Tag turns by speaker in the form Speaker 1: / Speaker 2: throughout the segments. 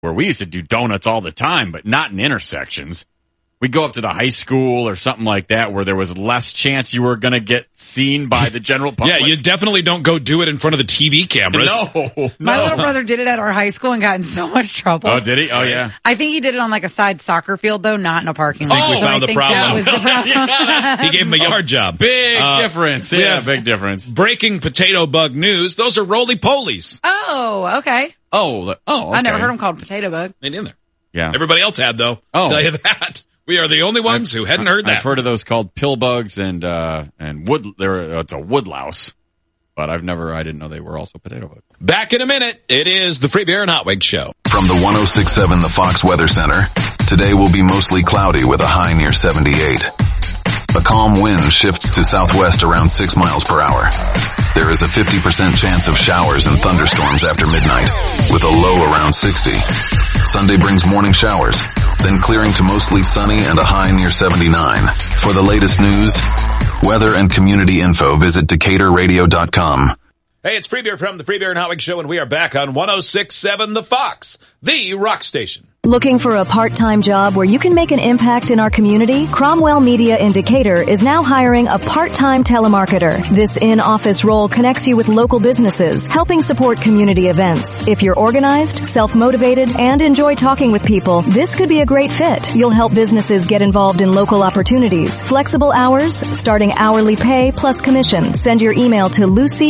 Speaker 1: where we used to do donuts all the time, but not in intersections. We'd go up to the high school or something like that where there was less chance you were going to get seen by the general public.
Speaker 2: Yeah, you definitely don't go do it in front of the TV cameras.
Speaker 1: No.
Speaker 3: My little brother did it at our high school and got in so much trouble.
Speaker 1: Oh, did he? Oh, yeah.
Speaker 3: I think he did it on like a side soccer field, though, not in a parking lot.
Speaker 2: I think we found the problem.
Speaker 3: That was the problem.
Speaker 2: He gave him a yard job.
Speaker 1: Big difference. Yeah, big difference.
Speaker 2: Breaking potato bug news. Those are roly-polies.
Speaker 3: Oh, okay.
Speaker 1: Oh, okay.
Speaker 3: I never heard them called potato bug.
Speaker 2: Ain't in there.
Speaker 1: Yeah.
Speaker 2: Everybody else had, though.
Speaker 1: Oh.
Speaker 2: I'll tell you that. We are the only ones who hadn't heard that.
Speaker 1: I've heard of those called pill bugs and wood. It's a woodlouse, but I didn't know they were also potato bugs.
Speaker 2: Back in a minute. It is the Free Beer and Hot Wings Show.
Speaker 4: From the 106.7 The Fox Weather Center, today will be mostly cloudy with a high near 78. A calm wind shifts to southwest around 6 miles per hour. There is a 50% chance of showers and thunderstorms after midnight, with a low around 60. Sunday brings morning showers, then clearing to mostly sunny and a high near 79. For the latest news, weather, and community info, visit DecaturRadio.com.
Speaker 2: Hey, it's Free Beer from the Free Beer and Hot Wings Show, and we are back on 106.7 The Fox, the rock station.
Speaker 5: Looking for a part-time job where you can make an impact in our community? Cromwell Media in Decatur is now hiring a part-time telemarketer. This in-office role connects you with local businesses, helping support community events. If you're organized, self-motivated, and enjoy talking with people, this could be a great fit. You'll help businesses get involved in local opportunities. Flexible hours, starting hourly pay plus commission. Send your email to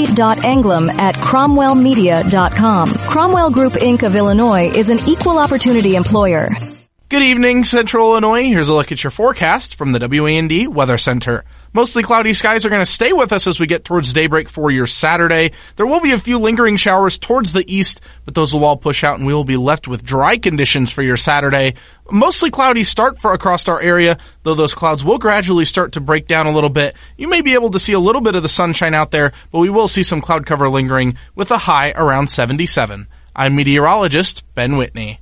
Speaker 5: lucy.anglam@cromwellmedia.com. Cromwell Group Inc. of Illinois is an equal opportunity employer.
Speaker 6: Good evening, Central Illinois. Here's a look at your forecast from the WAND Weather Center. Mostly cloudy skies are going to stay with us as we get towards daybreak for your Saturday. There will be a few lingering showers towards the east, but those will all push out and we will be left with dry conditions for your Saturday. Mostly cloudy start for across our area, though those clouds will gradually start to break down a little bit. You may be able to see a little bit of the sunshine out there, but we will see some cloud cover lingering with a high around 77. I'm meteorologist Ben Whitney.